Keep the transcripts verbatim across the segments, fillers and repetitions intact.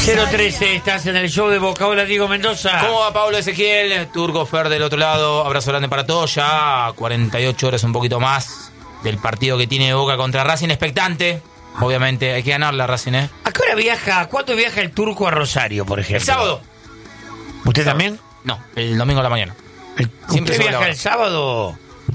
cero trece, estás en el show de Boca. Hola, Diego Mendoza. ¿Cómo va Pablo Ezequiel? Turco Fer del otro lado. Abrazo grande para todos. Ya cuarenta y ocho horas, un poquito más, del partido que tiene Boca contra Racing. Expectante. Obviamente, hay que ganar la Racing, ¿eh? ¿A qué hora viaja? ¿Cuándo viaja el Turco a Rosario, por ejemplo? El sábado. ¿Usted también? No, el domingo a la mañana. El, Siempre ¿Usted sobre la viaja hora. el sábado,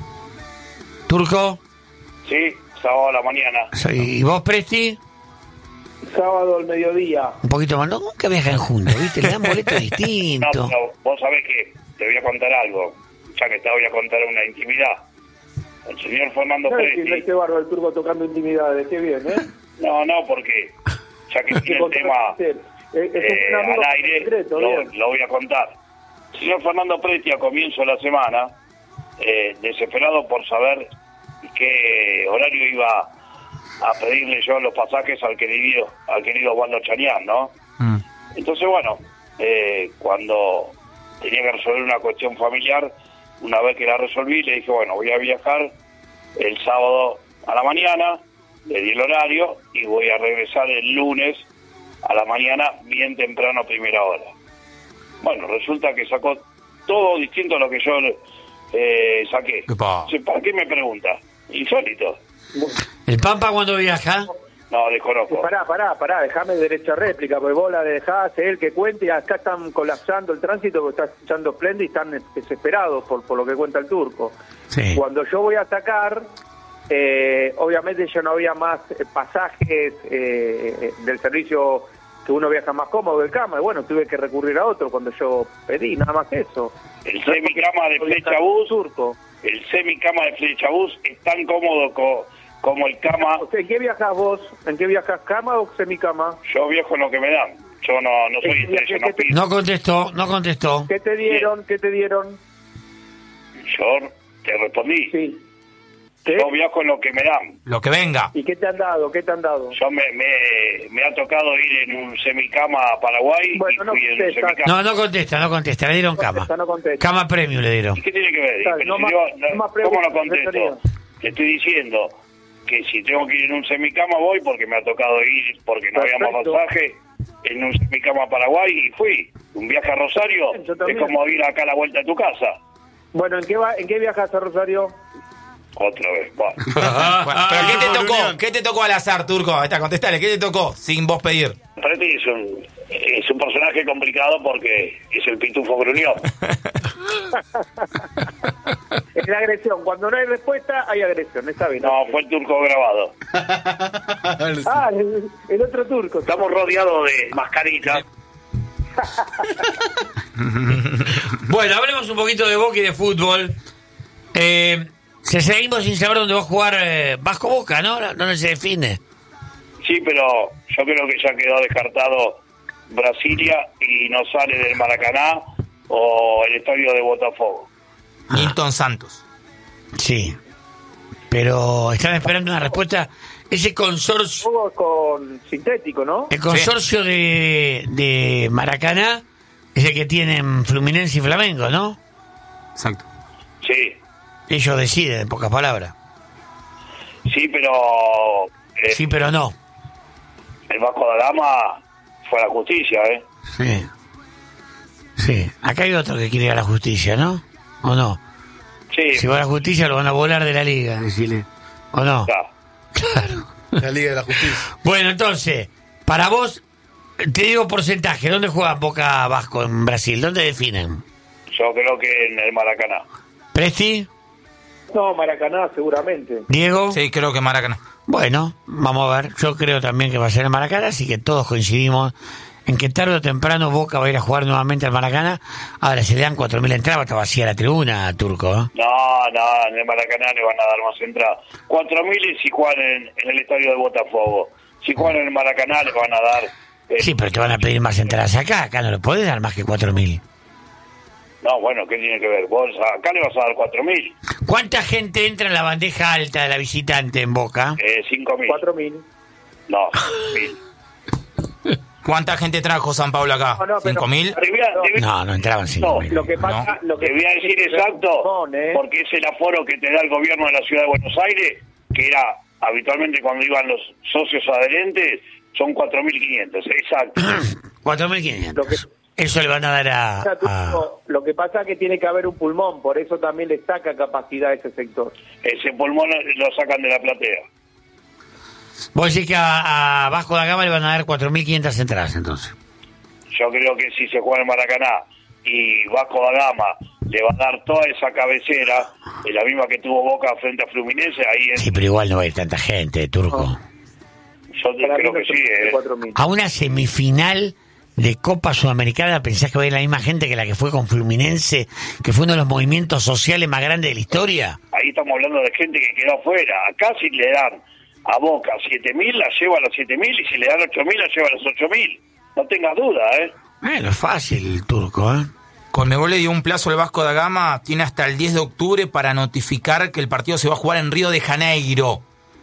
Turco? Sí, sábado a la mañana. ¿Y vos, Presti? Sábado al mediodía. Un poquito más. No, nunca viajan juntos, ¿viste? Le dan boletos No, distintos. pero vos sabés que te voy a contar algo. Ya que te voy a contar una intimidad. El señor Fernando Presti... Este barro del Turco tocando intimidades, qué bien, ¿eh? No, no, porque ya que tiene el tema Es, es eh, un amigo al aire, secreto, lo, bien. lo voy a contar. El señor Fernando Presti, a comienzo de la semana, eh, desesperado por saber qué horario iba a pedirle yo los pasajes al querido al querido Osvaldo Chañán, ¿no? Mm. Entonces, bueno, eh, cuando tenía que resolver una cuestión familiar, una vez que la resolví, le dije, bueno, voy a viajar el sábado a la mañana, le di el horario y voy a regresar el lunes a la mañana, bien temprano, a primera hora. Bueno, resulta que sacó todo distinto a lo que yo eh, saqué. Epa. ¿Para qué me pregunta? Insólito. ¿El Pampa cuándo viaja? No, desconozco. Pará, pará, pará, déjame derecha réplica, porque vos la dejás, él que cuente, y acá están colapsando el tránsito porque está escuchando Splendid y están desesperados por, por lo que cuenta el Turco. Sí. Cuando yo voy a sacar, eh, obviamente ya no había más eh, pasajes eh, del servicio que uno viaja más cómodo del cama, y bueno, tuve que recurrir a otro cuando yo pedí, nada más que eso. El semicama de Flechabús, Turco. el semicama de Flechabús es tan cómodo co- como el cama. ¿En qué viajas vos? ¿En qué viajas, cama o semicama? Yo viajo en lo que me dan. Yo no, no soy ¿Qué- estrella, qué- no qué- pido. No contestó, no contestó. ¿Qué te dieron? ¿Qué te dieron? Yo te respondí. Sí. ¿Qué? Yo viajo en lo que me dan. Lo que venga. ¿Y qué te han dado? ¿Qué te han dado? Yo me, me, me ha tocado ir en un semicama a Paraguay Bueno, y no fui en un contesta. semicama. No, no contesta, no contesta. Le dieron cama. contesta, no contesta. Cama premium le dieron. ¿Y qué tiene que ver? Dale, Pero no si más- yo- no más ¿Cómo no preguntas, contesto? Antonio. Te estoy diciendo que si tengo que ir en un semicama voy porque me ha tocado ir, porque no había más Perfecto. pasaje, en un semicama a Paraguay y fui. Un viaje a Rosario Yo es también. como ir acá a la vuelta de tu casa. Bueno, ¿en qué, va, ¿en qué viajas a Rosario? Otra vez, bueno. Bueno, ¿pero qué te Ah, tocó? reunión. ¿Qué te tocó al azar, Turco? Está, contestale. ¿Qué te tocó sin vos pedir? Presti es un, es un personaje complicado porque es el pitufo gruñón. Es la agresión. Cuando no hay respuesta, hay agresión. Está bien. No, fue el turco grabado. Ah, el, el otro turco. Estamos rodeados de mascaritas. Bueno, hablemos un poquito de Boca y de fútbol. Eh, si seguimos sin saber dónde va a jugar eh, Vasco Boca, ¿no? ¿Dónde se define? Sí, pero yo creo que ya quedó descartado Brasilia y no sale del Maracaná o el estadio de Botafogo. Nilton Santos. Sí. Pero están esperando una respuesta. Ese consorcio, Juego con sintético, ¿no? el consorcio de, de Maracaná es el que tienen Fluminense y Flamengo, ¿no? Exacto. Sí, Ellos deciden, en pocas palabras. sí, pero eh, Sí, pero no. el Vasco da Gama fue a la justicia, ¿eh? Sí. Sí. Acá hay otro que quiere ir a la justicia, ¿no? ¿O no? Sí, Si va a la justicia lo van a volar de la liga, decirle. ¿O no? ya. Claro. La Liga de la Justicia. Bueno, entonces, para vos, te digo porcentaje. ¿Dónde juega Boca Vasco en Brasil? ¿Dónde definen? Yo creo que en el Maracaná. ¿Presti? No, Maracaná, seguramente. ¿Diego? Sí, creo que Maracaná. Bueno, vamos a ver. Yo creo también que va a ser el Maracaná, así que todos coincidimos en que tarde o temprano Boca va a ir a jugar nuevamente al Maracaná. Ahora, se le dan cuatro mil entradas, está vacía la tribuna, Turco. ¿eh? No, no, en el Maracaná le van a dar más entradas. Cuatro mil si juegan en, en el estadio de Botafogo. Si juegan en el Maracaná le van a dar... eh, Sí, pero te van a pedir más entradas acá. Acá no le podés dar más que cuatro mil. No, bueno, ¿qué tiene que ver? Vos acá le vas a dar cuatro mil. ¿Cuánta gente entra en la bandeja alta de la visitante en Boca? Eh, cinco mil. Cuatro mil. No, mil. ¿Cuánta gente trajo San Pablo acá? No, no, pero- ¿Cinco mil? Te voy a- te voy a- No, no entraban cinco mil. Lo que pasa, lo que Te voy a decir exacto, Son, ¿eh? porque es el aforo que te da el gobierno de la Ciudad de Buenos Aires, que era habitualmente cuando iban los socios adherentes, son cuatro mil quinientos, exacto. cuatro mil quinientos. Eso le van a dar a, O sea, tú- a- no, lo que pasa es que tiene que haber un pulmón, por eso también le saca capacidad a ese sector. Ese pulmón lo sacan de la platea. Vos decís que a, a Vasco da Gama le van a dar cuatro mil quinientas entradas, entonces. Yo creo que si se juega en Maracaná y Vasco da Gama le va a dar toda esa cabecera, de la misma que tuvo Boca frente a Fluminense, ahí es, Sí, pero igual no va a ir tanta gente, Turco. yo creo que sí. eh. cuatro mil. A una semifinal de Copa Sudamericana, ¿pensás que va a ir la misma gente que la que fue con Fluminense, que fue uno de los movimientos sociales más grandes de la historia? Ahí estamos hablando de gente que quedó afuera. Acá si le dan a Boca siete mil, la lleva a los siete mil, y si le dan ocho mil, la lleva a los ocho mil. No tengas duda, ¿eh? Bueno, es fácil, Turco, ¿eh? Conmebol le dio un plazo al Vasco da Gama, tiene hasta el diez de octubre para notificar que el partido se va a jugar en Río de Janeiro.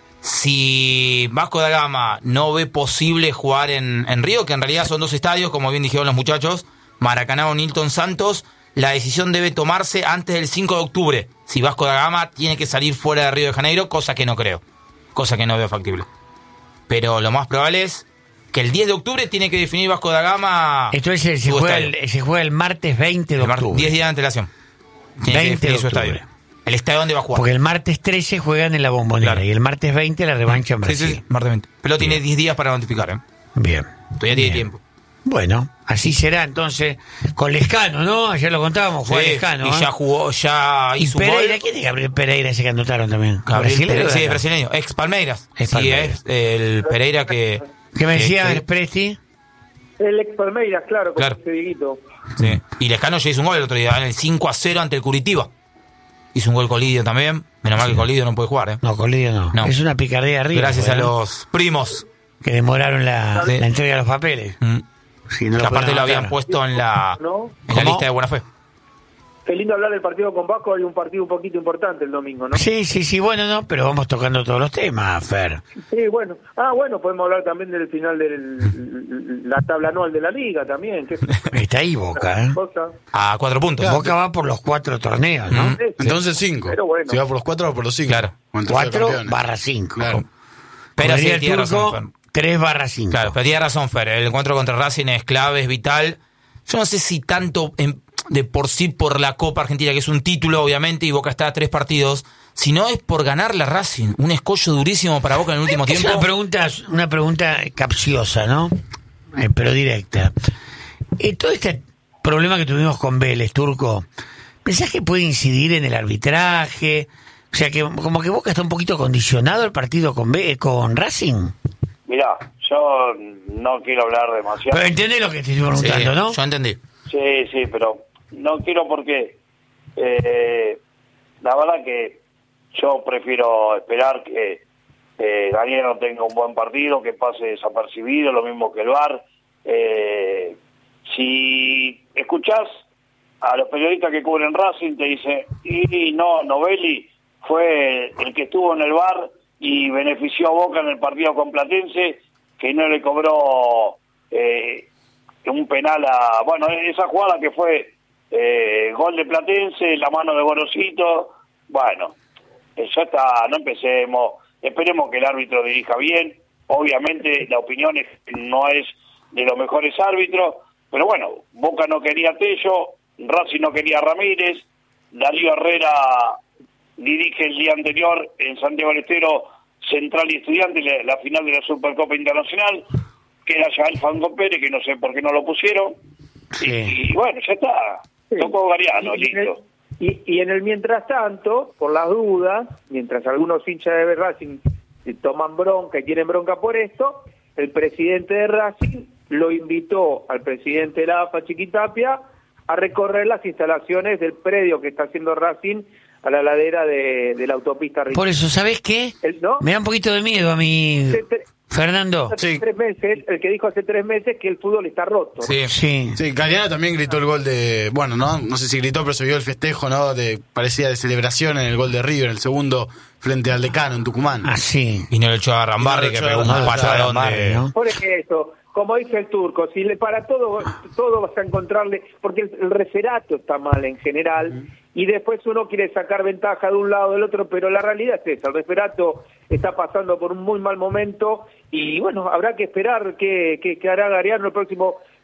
Si Vasco da Gama no ve posible jugar en, en Río, que en realidad son dos estadios, como bien dijeron los muchachos, Maracaná o Nilton Santos, la decisión debe tomarse antes del cinco de octubre. Si Vasco da Gama tiene que salir fuera de Río de Janeiro, cosa que no creo, cosa que no veo factible. Pero lo más probable es que el diez de octubre tiene que definir Vasco da Gama. Entonces se su juega, estadio. el, se juega el martes veinte de El mar- octubre. diez días de antelación. Tiene que veinte de definir su octubre. estadio. El estadio donde va a jugar. Porque el martes trece juegan en la Bombonera Claro. y el martes veinte la revancha en Sí, Brasil. sí, sí, martes veinte. Pero tiene diez días para notificar, ¿eh? Bien. Todavía tiene Bien. tiempo. Bueno, así será entonces con Lescano, ¿no? Ayer lo contábamos, juega Sí, Lescano. y ¿eh? ya jugó, ya Y hizo un Pereira, gol. ¿quién es Gabriel Pereira ese que anotaron también? Gabriel ¿Brasilero Pereira, sí, era? es brasileño. Ex Palmeiras. Ex Sí, Palmeiras. es el Pereira que... ¿Qué me que- decía que- Presti? El ex Palmeiras, claro, como Claro. ese Dieguito. Sí. Y Lescano ya hizo un gol el otro día, en el cinco a cero ante el Curitiba. Hizo un gol Colidio también. Menos mal que Colidio no puede jugar, ¿eh? No, Colidio no. No. Es una picardía arriba. Gracias a ¿no? los primos. Que demoraron la, Sí. la entrega de los papeles. Mm. Si no Que lo aparte pueden lo habían anotar. puesto en la, ¿No? en la ¿Cómo? lista de buena fe. Qué lindo hablar del partido con Vasco, hay un partido un poquito importante el domingo, ¿no? Sí, sí, sí, bueno, no, pero vamos tocando todos los temas, Fer. Sí, bueno. Ah, bueno, podemos hablar también del final de la tabla anual de la liga también. Que es Está ahí Boca, ¿eh? cosa. A cuatro puntos. Boca va por los cuatro torneos, ¿no? Mm. Entonces cinco. Pero bueno. Si va por los cuatro, va por los cinco. Claro. Con tercero Cuatro campeones. barra cinco. Claro. Pero sí, Como diría el tiene razón, Turco, Fer. tres barra cinco. Claro, pero tiene razón, Fer. El encuentro contra Racing es clave, es vital. Yo no sé si tanto en- de por sí por la Copa Argentina, que es un título, obviamente, y Boca está a tres partidos, sino es por ganar la Racing. Un escollo durísimo para Boca en el último Es tiempo. una pregunta, una pregunta capciosa, ¿no? Eh, pero directa. Eh, todo este problema que tuvimos con Vélez, Turco, ¿pensás que puede incidir en el arbitraje? O sea, que como que Boca está un poquito condicionado el partido con, Ve- con Racing. Mirá, yo no quiero hablar demasiado. Pero entendés lo que te estoy Sí, preguntando, ¿no? yo entendí. Sí, sí, pero no quiero porque eh, la verdad que yo prefiero esperar que eh, Gariano tenga un buen partido, que pase desapercibido, lo mismo que el V A R. Eh, si escuchás a los periodistas que cubren Racing, te dicen, y no, Novelli fue el que estuvo en el V A R y benefició a Boca en el partido con Platense, que no le cobró eh, un penal a... Bueno, esa jugada que fue eh, gol de Platense, la mano de Gorosito, bueno, eh, ya está, no empecemos, esperemos que el árbitro dirija bien, obviamente la opinión es que no es de los mejores árbitros, pero bueno, Boca no quería a Tello, Racing no quería a Ramírez, Darío Herrera dirige el día anterior en Santiago del Estero Central y Estudiante la, la final de la Supercopa Internacional, queda ya el Fango Pérez, que no sé por qué no lo pusieron, Sí. y, y bueno, ya está, Sí. tocó Gariano, Y en el- listo. Y, y en el mientras tanto, por las dudas, mientras algunos hinchas de Racing eh, toman bronca y tienen bronca por esto, el presidente de Racing lo invitó al presidente de la A F A, Chiquitapia, a recorrer las instalaciones del predio que está haciendo Racing a la ladera de, de la autopista Río. Por eso, ¿sabés qué? El- ¿no? Me da un poquito de miedo a mí, Hace tre- Fernando. hace Sí. tres meses, el que dijo hace tres meses que el fútbol está roto. Sí. Sí. Sí, Galeano también gritó el gol de... Bueno, no no sé si gritó, pero se vio el festejo, ¿no? De, parecía de celebración en el gol de River, el segundo frente al Decano en Tucumán. Ah, sí. Y no lo echó a Rambarri, Y no lo que echó a pegó un Rambarri, patadón Rambarri, de... ¿no? Por eso, como dice el Turco, si le para todo, todo vas a encontrarle, porque el, el referato está mal en general, y después uno quiere sacar ventaja de un lado o del otro, pero la realidad es esa, el referato está pasando por un muy mal momento, y bueno, habrá que esperar qué, qué, qué hará Gariano el próximo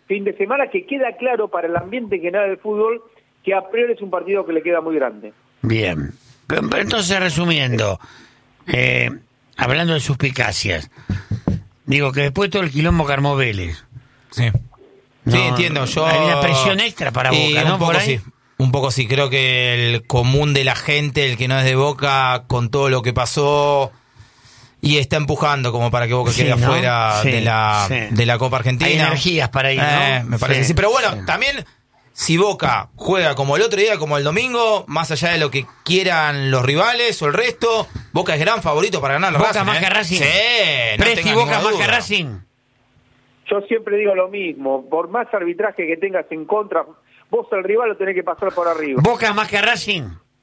fin de semana que queda claro para el ambiente general del fútbol que a priori es un partido que le queda muy grande. Bien. Pero, pero entonces, resumiendo, eh, hablando de suspicacias, digo que después todo el quilombo que armó Vélez. Sí. No, sí, entiendo. Yo, hay una presión extra para Boca, y ¿no? Un poco Por ahí. sí. Un poco sí. Creo que el común de la gente, el que no es de Boca, con todo lo que pasó, y está empujando como para que Boca Sí, quede ¿no? afuera Sí, de la sí. de la Copa Argentina. Hay energías para ir, ¿no? Eh, me parece Sí, que sí. Pero bueno, sí. también, si Boca juega como el otro día, como el domingo, más allá de lo que quieran los rivales o el resto, Boca es gran favorito para ganar la Boca Racing, más ¿eh? que Racing. Sí, no Presti, tenga Boca ninguna más que duda. Racing. Yo siempre digo lo mismo, por más arbitraje que tengas en contra, vos al rival lo tenés que pasar por arriba. Boca más que Racing.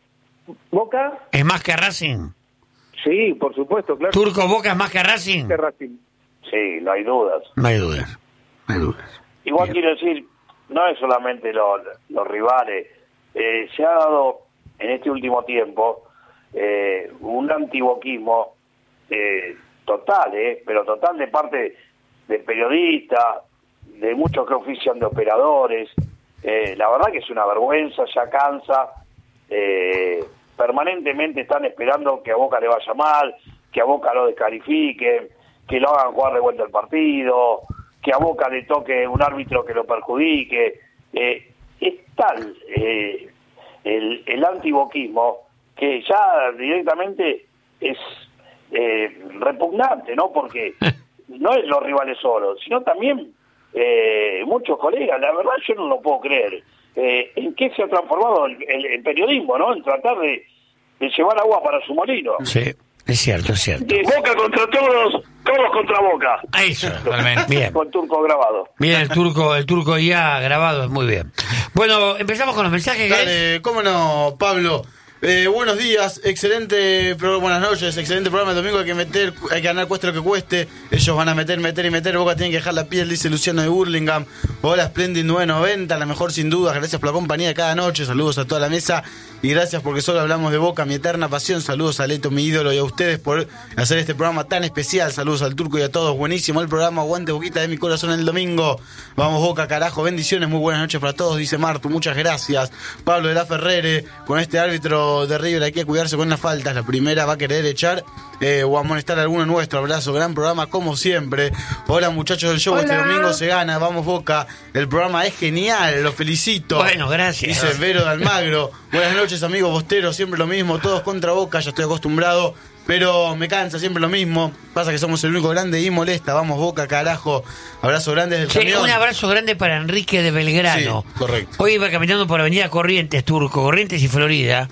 ¿Boca? Es más que Racing. Sí, por supuesto, claro. Turco, Boca es más que Racing. Que Racing. Sí, no hay dudas. No hay dudas. No hay dudas. Igual Bien. quiero decir, no es solamente lo- los rivales, eh, se ha dado en este último tiempo eh, un antiboquismo eh, total, eh, pero total de parte de periodistas, de muchos que ofician de operadores. Eh, la verdad que es una vergüenza, ya cansa. Eh, permanentemente están esperando que a Boca le vaya mal, que a Boca lo descalifiquen, que lo hagan jugar de vuelta el partido, que a Boca le toque un árbitro que lo perjudique. Eh, es tal eh, el, el antiboquismo que ya directamente es eh, repugnante, ¿no? Porque no es los rivales solos, sino también eh, muchos colegas. La verdad yo no lo puedo creer. Eh, ¿En qué se ha transformado el, el- el periodismo, no? En tratar de, de llevar agua para su molino. Sí, es cierto, es cierto. De Boca contra todos, todos contra Boca. A eso. Totalmente. Bien. Con Turco grabado. Bien, el turco, el turco ya grabado, muy bien. Bueno, empezamos con los mensajes, Gael. Dale, cómo no, Pablo. Eh, buenos días, excelente programa, buenas noches, excelente programa. El domingo hay que meter, hay que ganar cueste lo que cueste. Ellos van a meter, meter y meter. Boca tiene que dejar la piel, dice Luciano de Burlingame. Hola, Splendid nueve noventa, la mejor sin duda. Gracias por la compañía de cada noche. Saludos a toda la mesa y gracias porque solo hablamos de Boca, mi eterna pasión. Saludos a Leto, mi ídolo, y a ustedes por hacer este programa tan especial. Saludos al Turco y a todos. Buenísimo el programa. Aguante Boquita de mi corazón el domingo. Vamos Boca, carajo. Bendiciones, muy buenas noches para todos, dice Martu. Muchas gracias. Pablo de la Ferrere, con este árbitro de River hay que cuidarse con las faltas. La primera va a querer echar eh, o amonestar a alguno nuestro. Abrazo, gran programa como siempre. Hola muchachos del show, Hola. este domingo se gana. Vamos Boca. El programa es genial, lo felicito. Bueno, gracias. Dice Vero de Almagro. Buenas noches amigos bosteros, siempre lo mismo, todos contra Boca, ya estoy acostumbrado. Pero me cansa siempre lo mismo. Pasa que somos el único grande y molesta. Vamos Boca, carajo. Abrazo grande desde el Che, camión. un abrazo grande para Enrique de Belgrano. Sí, correcto. Hoy iba caminando por Avenida Corrientes, Turco, Corrientes y Florida,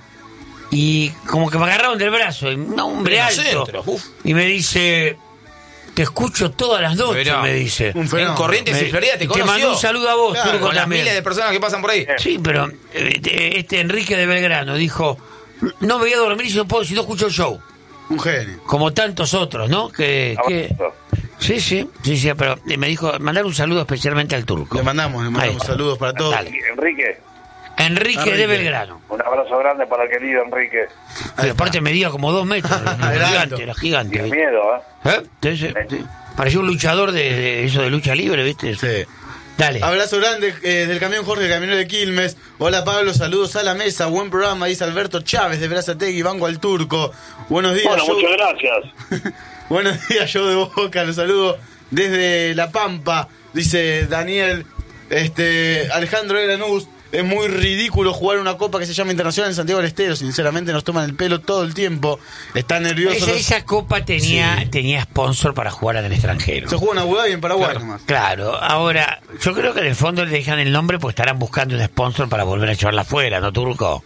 y como que me agarraron del brazo, y un hombre Pleno alto, centro, uf. y me dice, te escucho todas las noches, Verá. me dice. Un fenómeno. En Corrientes Me- y Florida te te conoció. mando un saludo a vos, Claro, Turco, Con las también. miles de personas que pasan por ahí. Sí, pero eh, este Enrique de Belgrano dijo, no me voy a dormir si no puedo, si no escucho el show. Un genio. Como tantos otros, ¿no? Que, que- Abrazo. sí, sí, sí, sí, pero me dijo, mandar un saludo especialmente al Turco. Le mandamos, le Ahí mandamos está. saludos para todos. Dale. Enrique, Enrique, Enrique. de Belgrano. un abrazo grande para el querido Enrique. Pero aparte medía como dos metros. Era Era gigante, alto. era gigante. Sin ¿viste? miedo, ¿eh? ¿Eh? Sí, sí, sí. Parecía un luchador de, de eso de lucha libre, ¿viste? Sí. Dale. Abrazo grande eh, del camión Jorge, el camionero de Quilmes. Hola Pablo, saludos a la mesa. Buen programa, dice Alberto Chávez de Brazategui, Banco al Turco. Buenos días. Bueno, yo- muchas gracias. Buenos días, yo de Boca, los saludo desde La Pampa, dice Daniel. Este, Alejandro de Lanús, es muy ridículo jugar una copa que se llama Internacional en Santiago del Estero, sinceramente nos toman el pelo todo el tiempo, están nerviosos. Esa, los- esa copa tenía, Sí. tenía sponsor para jugar en el extranjero. Se juega en Abu Dhabi y en Paraguay Claro, nomás. claro, ahora, yo creo que en el fondo le dejan el nombre pues estarán buscando un sponsor para volver a llevarla afuera, ¿no, Turco?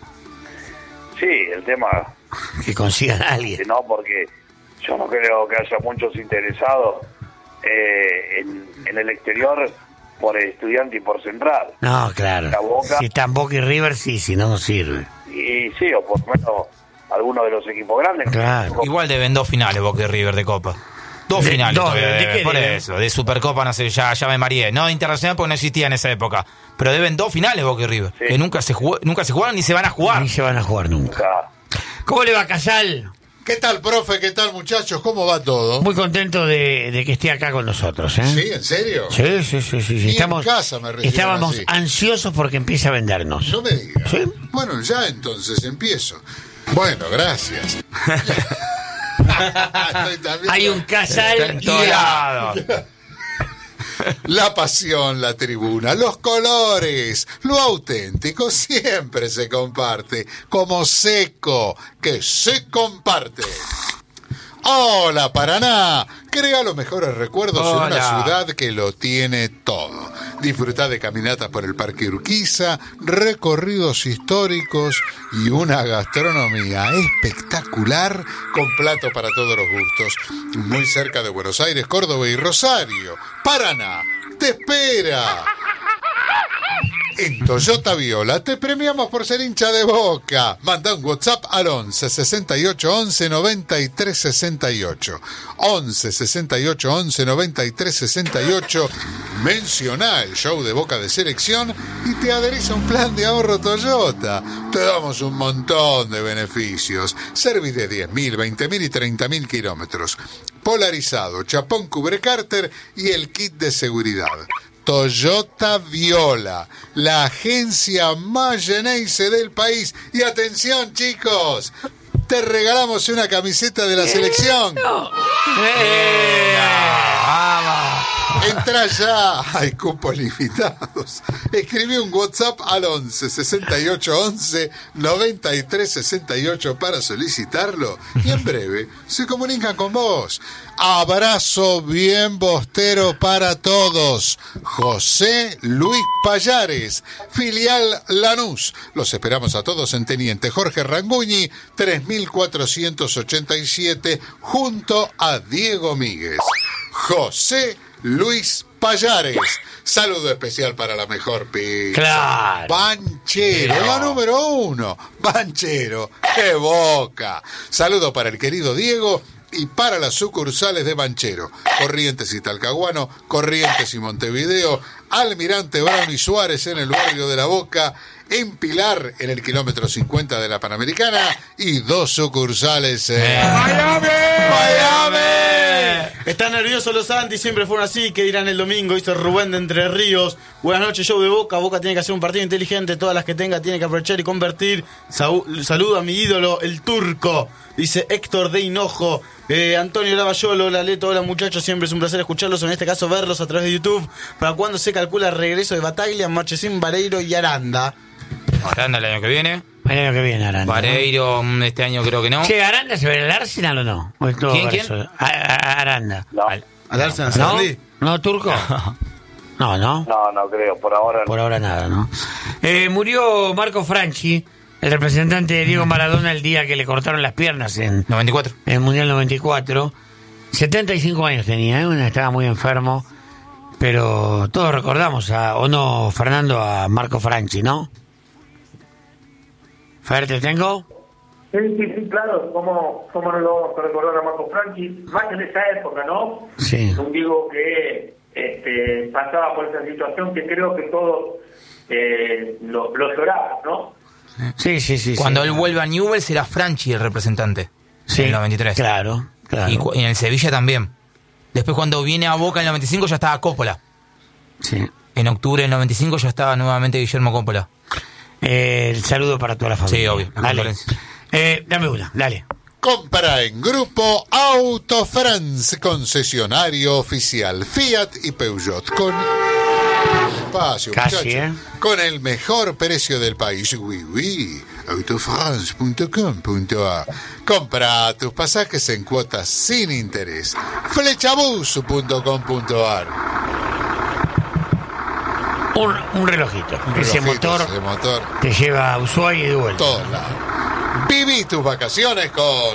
Sí, el tema Que consigan a que alguien. no, porque yo no creo que haya muchos interesados eh, en, en el exterior por Estudiante y por Central. No, claro. La Boca. Si están Boca y River, sí, si no, no sirve. Y sí, o por lo menos algunos de los equipos grandes. Claro. Igual deben dos finales Boca y River de Copa. Dos De- finales dos, todavía ¿de deben, qué por deben? eso. De Supercopa, no sé, ya, ya me mareé. No, internacional porque no existía en esa época. Pero deben dos finales Boca y River. Sí. Que nunca se jugó, nunca se jugaron ni se van a jugar. Ni se van a jugar nunca. O sea, ¿Cómo le va, Casal? ¿Qué tal, profe? ¿Qué tal, muchachos? ¿Cómo va todo? Muy contento de, de que esté acá con nosotros, ¿eh? ¿Sí? ¿En serio? Sí, sí, sí, sí. sí. Y Estamos, en casa me recibieron estábamos así. ansiosos porque empieza a vendernos. No me digas. ¿Sí? Bueno, ya entonces empiezo. Bueno, gracias. Estoy también- Hay un casal En todos y lados. La pasión, la tribuna, los colores, lo auténtico siempre se comparte, como Seco, que se comparte. Hola Paraná, crea los mejores recuerdos en una Hola. ciudad que lo tiene todo. Disfruta de caminatas por el Parque Urquiza, recorridos históricos y una gastronomía espectacular con plato para todos los gustos. Muy cerca de Buenos Aires, Córdoba y Rosario. Paraná, te espera. En Toyota Viola te premiamos por ser hincha de Boca. Manda un WhatsApp al once sesenta y ocho once noventa y tres sesenta y ocho. once sesenta y ocho once noventa y tres sesenta y ocho. Menciona el show de Boca de Selección y te adherís a un plan de ahorro Toyota. Te damos un montón de beneficios. Service de diez mil, veinte mil y treinta mil kilómetros. Polarizado, chapón cubre cárter y el kit de seguridad. Toyota Viola, la agencia más Geneise del país. Y atención, chicos, te regalamos una camiseta de la selección. Entra ya, hay cupos limitados. Escribí un WhatsApp al once sesenta y ocho once noventa y tres sesenta y ocho para solicitarlo y en breve se comunican con vos. Abrazo bien bostero para todos. José Luis Payares, filial Lanús. Los esperamos a todos en Teniente Jorge Ranguñi, tres mil cuatrocientos ochenta y siete, junto a Diego Míguez. José Luis Payares. Saludo especial para la mejor pizza. Claro. Banchero, la número uno. Banchero, qué Boca. Saludo para el querido Diego y para las sucursales de Banchero. Corrientes y Talcahuano, Corrientes y Montevideo, Almirante Brown y Suárez en el barrio de La Boca, en Pilar en el kilómetro cincuenta de la Panamericana y dos sucursales en ¡Miami! Miami. Están nerviosos los Antis, siempre fueron así. ¿Qué dirán el domingo? Dice Rubén de Entre Ríos. Buenas noches, show de Boca. Boca tiene que hacer un partido inteligente. Todas las que tenga tiene que aprovechar y convertir. Saúl- saludo a mi ídolo, el turco. Dice Héctor de Hinojo. Eh, Antonio Lavallolo, la Leto, hola muchachos. Siempre es un placer escucharlos, o en este caso verlos a través de YouTube. ¿Para cuándo se calcula el regreso de Bataglia, Marchesín, Vareiro y Aranda? Aranda el año que viene. El año que viene, Aranda. Vareiro mm, este año creo que no. ¿no? Che, ¿Aranda se ve en el Arsenal o no? ¿O es todo ¿Quién, verso? quién? A- a- Aranda. No, Al- ¿Al Arsenal ¿No? Sarli? ¿No, Turco? No, no. no, no creo, por ahora no. Por ahora nada, ¿no? Eh, murió Marco Franchi, el representante de Diego Maradona, el día que le cortaron las piernas en, noventa y cuatro. en el Mundial noventa y cuatro. setenta y cinco años tenía, ¿eh? Estaba muy enfermo. Pero todos recordamos, a, o no, Fernando, a Marco Franchi, ¿no? Fer, ¿te tengo? Sí, sí, sí, claro. ¿Cómo, cómo no lo vamos a recordar a Marco Franchi? Más en esa época, ¿no? Sí. Un Diego que este, pasaba por esa situación que creo que todos eh, lo, lo lloraban, ¿no? Sí, sí, sí. Cuando sí. él vuelve a Newell's será Franchi el representante. Sí, En el noventa y tres. Claro, claro. Y cu- y en el Sevilla también. Después cuando viene a Boca en el noventa y cinco ya estaba Coppola. Sí. En octubre del noventa y cinco ya estaba nuevamente Guillermo Coppola. Eh, el saludo para toda la familia. Sí, obvio, las Dale. condolencias. Eh, dame una, dale. Compra en Grupo Auto France, concesionario oficial Fiat y Peugeot con espacio, Casi, muchachos. ¿eh? Con el mejor precio del país. Oui, oui. autofrance punto com punto a. Compra tus pasajes en cuotas sin interés. flechabus punto com punto a. Un, un relojito. Ese Relojitos, motor ese motor, te lleva a Ushuaia y de vuelta. todos lados. Viví tus vacaciones con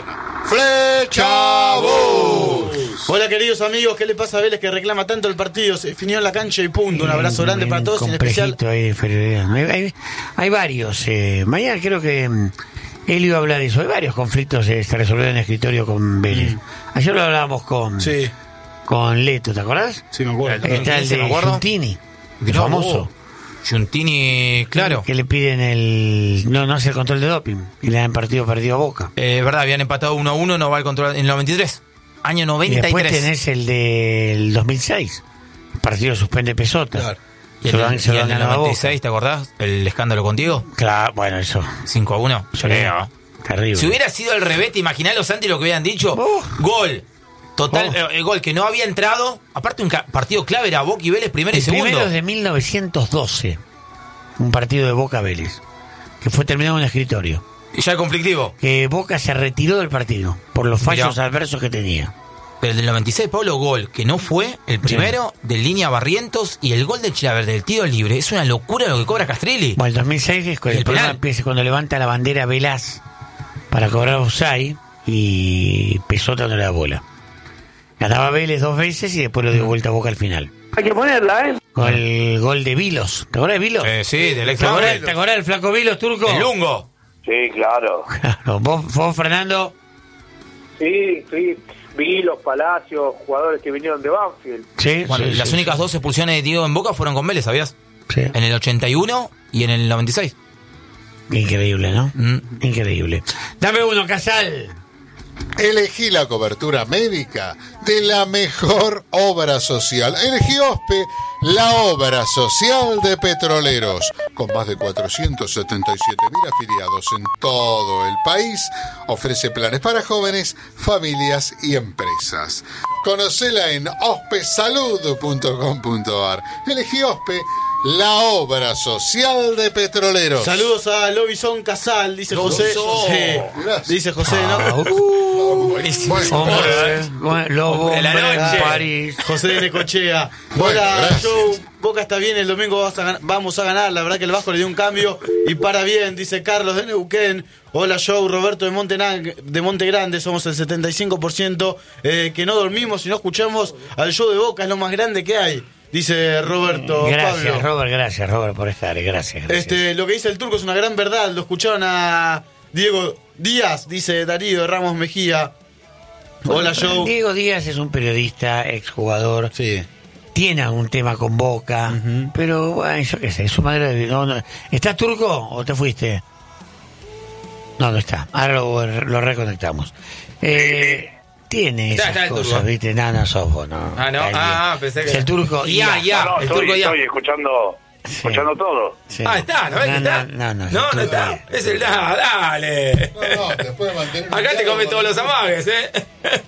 Flechabus. Hola queridos amigos, ¿qué le pasa a Vélez que reclama tanto el partido? Se definió en la cancha y punto. Un abrazo grande para todos, en especial... Complejito ahí de inferioridad. Hay, hay, hay varios. Eh, mañana creo que mm, él iba a hablar de eso. Hay varios conflictos que se resolvieron en el escritorio con Vélez. Ayer lo hablábamos con, Sí, con Leto, ¿te acordás? sí me acuerdo. Está el ¿Se de me acuerdo? Giuntini, el No, famoso. Giuntini, claro. Que le piden el... No, no hace el control de doping. Y le dan partido perdido a Boca. Eh, verdad, habían empatado uno a uno, no va el control en el noventa y tres. Año noventa y tres. Y después tenés el del dos mil seis. El partido suspende Pesota. Claro. Y Se en lo el, han- se lo y han en el ganado a noventa y Boca. seis, ¿te acordás? El escándalo contigo. Claro, bueno, eso. cinco a uno. Yo creo. Terrible. Si hubiera sido al revés, ¿te imaginás los Santi lo que hubieran dicho? Oh. Gol. Total, Oh. eh, el gol que no había entrado. Aparte, un ca- partido clave era Boca y Vélez primero y El segundo. primero es de mil novecientos doce. Un partido de Boca Vélez. Que fue terminado en un escritorio. Y ya conflictivo. Que Boca se retiró del partido por los fallos Mirá. adversos que tenía. Pero el del noventa y seis, Pablo, gol, que no fue el primero de línea Barrientos y el gol de Chilaver del tiro libre. Es una locura lo que cobra Castrilli. Bueno, el dos mil seis es cuando ¿Y el, el problema penal? empieza cuando levanta la bandera Velaz para cobrar offside y Pesota no le da bola. Ganaba Vélez dos veces y después lo dio vuelta a Boca al final. Hay que ponerla, ¿eh? Con el gol de Vilos. ¿Te acuerdas de Vilos? Eh, sí, del ex ¿Te acuerdas, Banfield. ¿Te acuerdas del flaco Vilos, Turco? El Lungo. Sí, claro. Claro, vos, vos, Fernando. Sí, sí. Vi los Palacios, jugadores que vinieron de Banfield. Sí, Bueno, sí, las sí, únicas dos expulsiones de Diego en Boca fueron con Vélez, ¿sabías? sí. En el ochenta y uno y en el noventa y seis. Increíble, ¿no? Mm. Increíble. Dame uno, Casal. Elegí la cobertura médica de la mejor obra social. Elegí OSPE, la obra social de Petroleros. Con más de cuatrocientos setenta y siete mil afiliados en todo el país, ofrece planes para jóvenes, familias y empresas. Conocela en ospesalud punto com punto ar. Elegí OSPE, la obra social de Petroleros. Saludos a Lobison Casal, dice José. Lobison. Sí. Gracias. Dice José, Ah, ¿no? uh, Buenísimo. Bueno, hombre, bueno, Lobo, De la hombre, noche. en París. José de Necochea. Bueno, Hola, gracias. Joe. Boca está bien, el domingo vas a gan- vamos a ganar. La verdad que el Vasco le dio un cambio y para bien, dice Carlos de Neuquén. Hola, Joe. Roberto de Monte, de Monte Grande. Somos el setenta y cinco por ciento eh, que no dormimos y no escuchamos al show de Boca. Es lo más grande que hay, dice Roberto. Gracias, Pablo. Robert, gracias, Robert, por estar. Gracias, gracias. Este, lo que dice el Turco es una gran verdad. Lo escucharon a Diego Díaz, dice Darío de Ramos Mejía. Hola, Joe. Diego Díaz es un periodista, exjugador. Sí. Tiene algún tema con Boca, Ujú. pero bueno, yo qué sé, su manera de... No, no. ¿Estás, Turco, o te fuiste? No, no está. Ahora lo, lo reconectamos. Eh, tiene Está, esas está el cosas, Turco. ¿viste? No, no sos vos, no. Ah, no. Está el Ah, día. ah, pensé que- Es el Turco. Ya, Ia. ya. No, el estoy, turco ya. estoy escuchando, Sí. escuchando todo. Sí. Ah, está, ¿no ves que está? No, no, no, no, el no Turco está. Ia. Es el da, dale. No, no, te puede mantener un Acá te diálogo come todos con- los amagues, ¿eh?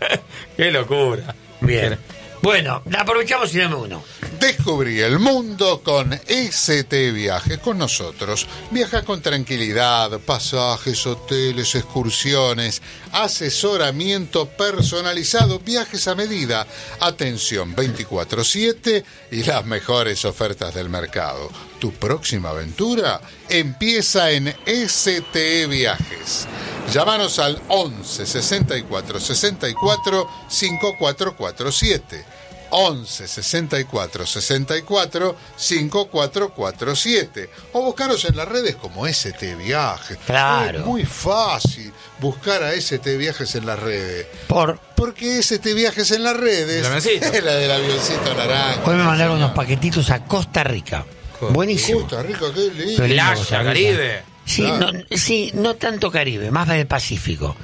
Qué locura. Bien. Bueno, aprovechamos y dame uno. Descubrí el mundo con S T Viajes. Con nosotros viaja con tranquilidad, pasajes, hoteles, excursiones, asesoramiento personalizado, viajes a medida, atención veinticuatro siete y las mejores ofertas del mercado. Tu próxima aventura empieza en S T E Viajes. Llámanos al once sesenta y cuatro sesenta y cuatro cincuenta y cuatro cuarenta y siete. once sesenta y cuatro sesenta y cuatro cincuenta y cuatro cuarenta y siete o buscaros en las redes como S T Viajes. Claro. Es muy fácil buscar a S T Viajes en las redes. Por... Porque S T Viajes en las redes El avioncito. es la del avioncito naranja. Hoy me mandaron señor. unos paquetitos a Costa Rica. Buenísimo. Costa Rica, qué lindo. Pero lindo Playa, Costa Rica. Caribe. Sí, Claro. no, sí, no tanto Caribe, más del Pacífico.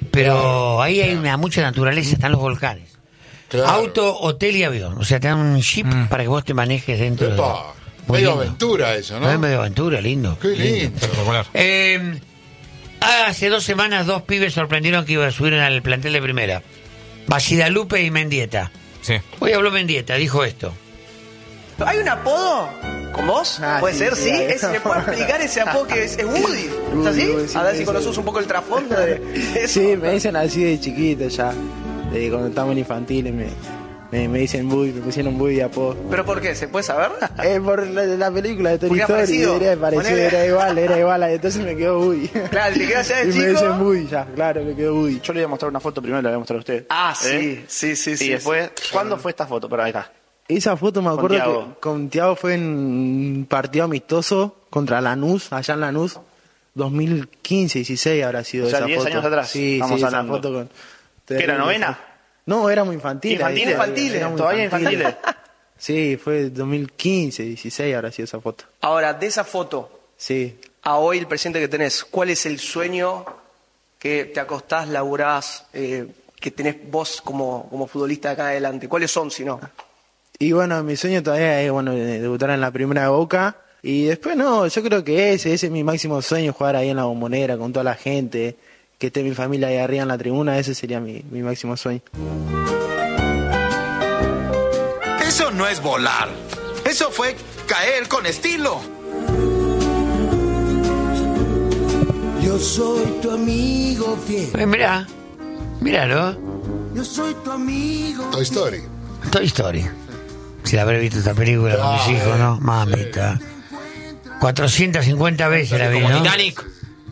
Pero ahí hay una, mucha naturaleza, están los volcanes. Claro. Auto, hotel y avión. O sea, te dan un jeep para que vos te manejes dentro de... Epa, Muy medio lindo. aventura eso, ¿no? No es medio aventura, lindo. Qué lindo. Espectacular. Eh, hace dos semanas dos pibes sorprendieron que iban a subir al plantel de primera. Basidalupe y Mendieta. Sí. Hoy habló Mendieta, dijo esto. ¿Hay un apodo con vos? Ah, ¿Puede sí, ser? sí, ¿Sí? hay. ¿Es- ¿Me puede explicar ese apodo que es, es Woody? ¿Es así? Woody, sí, A ver si sí, conoces sí. un poco el trasfondo de eso. Sí, me dicen así de chiquito ya. De cuando estamos en infantiles me, me, me dicen Woody, me pusieron Woody de apodo. ¿Pero por qué? ¿Se puede saber? Eh, por la, la película de Toy Porque Story, parecido. era parecido, Ponele. era igual, era igual, entonces me quedó Woody. Claro, te quedas ya de Y me chico. dicen Woody ya, claro, me quedó Woody. Yo le voy a mostrar una foto primero, la voy a mostrar a usted. Ah, sí, ¿Eh? sí, sí, sí. Y después, ¿cuándo fue esta foto? Pero ahí está. Esa foto me Con acuerdo Thiago. que con Thiago fue en un partido amistoso contra Lanús, allá en Lanús, dos mil quince, dieciséis habrá sido O sea, esa diez foto. años atrás, Sí, estamos sí, hablando. esa foto con... ¿Qué era, novena? No, éramos infantiles. Infantiles, ahí, infantiles, éramos todavía infantiles. Sí, fue dos mil quince, dieciséis habrá sido esa foto. Ahora, de esa foto Sí. a hoy, el presente que tenés, ¿cuál es el sueño que te acostás, laburás, eh, que tenés vos como, como futbolista de acá adelante? ¿Cuáles son, si no? Y bueno, mi sueño todavía es, bueno, de- debutar en la primera de Boca. Y después no, yo creo que ese, ese es mi máximo sueño, jugar ahí en la Bombonera con toda la gente, que esté mi familia ahí arriba en la tribuna, ese sería mi, mi máximo sueño. Eso no es volar. Eso fue caer con estilo. Yo soy tu amigo fiel. Eh, mirá, míralo. Yo soy tu amigo. Toy Story. Toy Story. Si la habré visto esta película con mis hijos, ¿no? Mamita. cuatrocientas cincuenta veces la vi, Como ¿no? Titanic.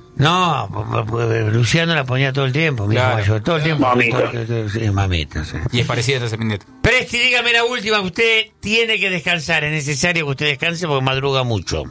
No, p- p- p- Luciano la ponía todo el tiempo, mi hijo Claro. mayor, todo el tiempo. Mamita. Todo- todo- sí, mamita, sí. Y es parecido a ese pendiente. Presti, dígame la última, usted tiene que descansar, es necesario que usted descanse porque madruga mucho.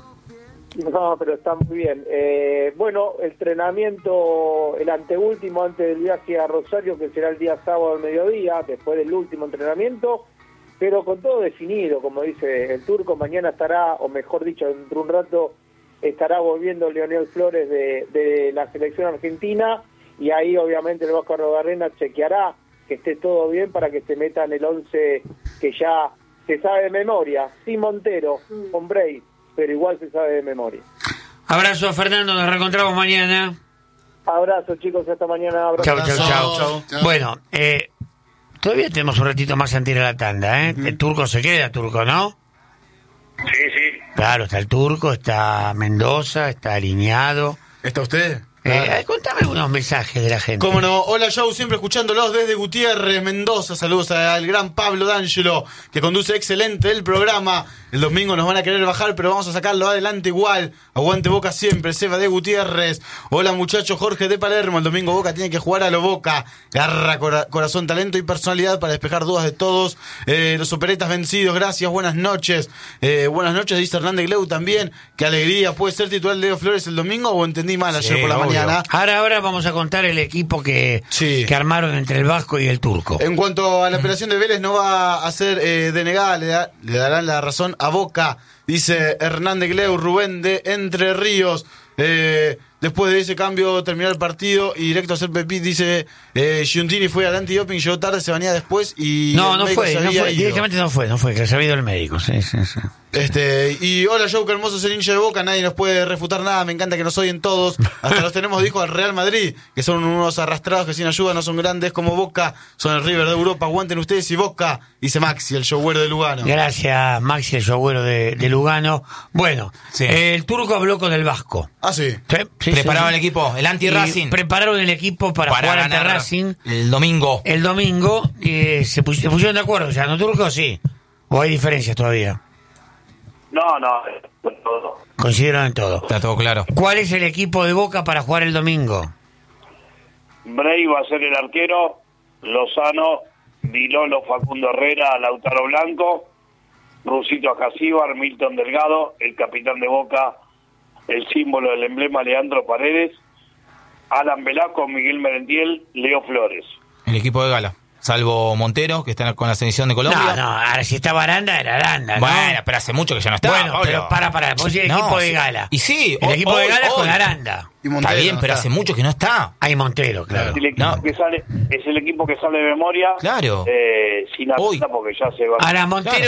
No, pero está muy bien. Eh, bueno, el entrenamiento, el anteúltimo antes del viaje a Rosario, que será el día sábado al mediodía, después del último entrenamiento, pero con todo definido, como dice el Turco. Mañana estará, o mejor dicho, dentro de un rato, estará volviendo Leonel Flores de, de la selección argentina, y ahí obviamente el Vasco Arrogarrena chequeará que esté todo bien para que se meta en el once que ya se sabe de memoria, sin Montero, con Bray, pero igual se sabe de memoria. Abrazo a Fernando, nos reencontramos mañana. Abrazo, chicos, hasta mañana. Abrazo. Chau, chau, chau. Chau, chau. Bueno, eh, todavía tenemos un ratito más antes de ir a la tanda, ¿eh? El Turco se queda, Turco, ¿no? Sí, sí. Claro, está el Turco, está Mendoza, está alineado. ¿Está usted? Eh, contame algunos mensajes de la gente. Cómo no, hola Joe, siempre escuchándolos desde Gutiérrez, Mendoza. Saludos al gran Pablo D'Angelo, que conduce excelente el programa. El domingo nos van a querer bajar, pero vamos a sacarlo adelante igual. Aguante Boca siempre, Seba de Gutiérrez. Hola muchachos, Jorge de Palermo. El domingo Boca tiene que jugar a lo Boca. Garra, cora- corazón, talento y personalidad para despejar dudas de todos. Eh, los operetas vencidos, gracias, buenas noches. Eh, buenas noches, dice Hernández Gleu también. Qué alegría, ¿puede ser titular Leo Flores el domingo o entendí mal ayer Sí, por la obvio. mañana? Ahora, ahora vamos a contar el equipo que, Sí. que armaron entre el Vasco y el Turco. En cuanto a la operación de Vélez, no va a ser eh, denegada, le, da- le darán la razón a Boca, dice Hernández Gleu. Rubén de Entre Ríos. Eh, después de ese cambio, terminó el partido y directo a hacer Pepí, dice eh, Giuntini fue al antidoping, llegó tarde, se venía después y. No, el no médico fue, se no había fue, ido. directamente no fue, no fue, que se había ido el médico, sí, sí, sí. Este, y hola Joe, que hermoso es el hincha de Boca, nadie nos puede refutar nada, me encanta que nos oyen todos, hasta los tenemos, dijo al Real Madrid, que son unos arrastrados que sin ayuda no son grandes como Boca, son el River de Europa, aguanten ustedes y Boca, dice Maxi, el showero de Lugano. Gracias, Maxi, el abuelo de, de Lugano. Bueno, Sí. eh, el Turco habló con el Vasco. Ah, sí. Sí, sí, Prepararon sí. el equipo, el anti-Racing. Y prepararon el equipo para, jugar ante ganar Racing el domingo. el domingo. Eh, se, pus- se pusieron de acuerdo ya, ¿no, Turco? Sí. ¿O hay diferencias todavía? No, no, eh, todo. Coincidieron en todo. Está todo claro. ¿Cuál es el equipo de Boca para jugar el domingo? Bray va a ser el arquero, Lozano, Vilolo, Facundo Herrera, Lautaro Blanco, Rusito Acasíbar, Milton Delgado, el capitán de Boca, el símbolo del emblema Leandro Paredes, Alan Velasco, Miguel Merentiel, Leo Flores. El equipo de gala. Salvo Montero, que está con la selección de Colombia. No, no, ahora si estaba Aranda, era Aranda, ¿no? Bueno, pero hace mucho que ya no está. Bueno, Pablo. pero para, para, vos decís el No, equipo de sí. gala. Y sí, el hoy- equipo de hoy- gala es con hoy. Aranda. Y Montero Está bien, no pero está. hace mucho que no está. Hay Montero, claro. Es el equipo No. que sale, es el equipo que sale de memoria, Claro. eh, sin Hoy. Aranda porque ya se va. Ahora Montero